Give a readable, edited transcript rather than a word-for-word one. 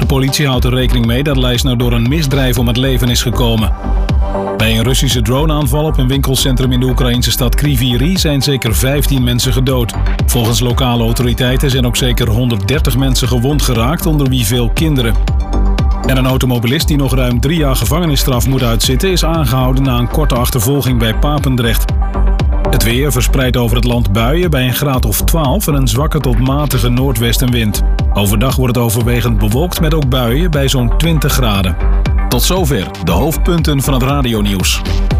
De politie houdt er rekening mee dat Leisner door een misdrijf om het leven is gekomen. Bij een Russische droneaanval op een winkelcentrum in de Oekraïnse stad Kryvyi Rih zijn zeker 15 mensen gedood. Volgens lokale autoriteiten zijn ook zeker 130 mensen gewond geraakt, onder wie veel kinderen. En een automobilist die nog ruim 3 jaar gevangenisstraf moet uitzitten is aangehouden na een korte achtervolging bij Papendrecht. Het weer verspreidt over het land buien bij een graad of 12 en een zwakke tot matige noordwestenwind. Overdag wordt het overwegend bewolkt met ook buien bij zo'n 20 graden. Tot zover de hoofdpunten van het radionieuws.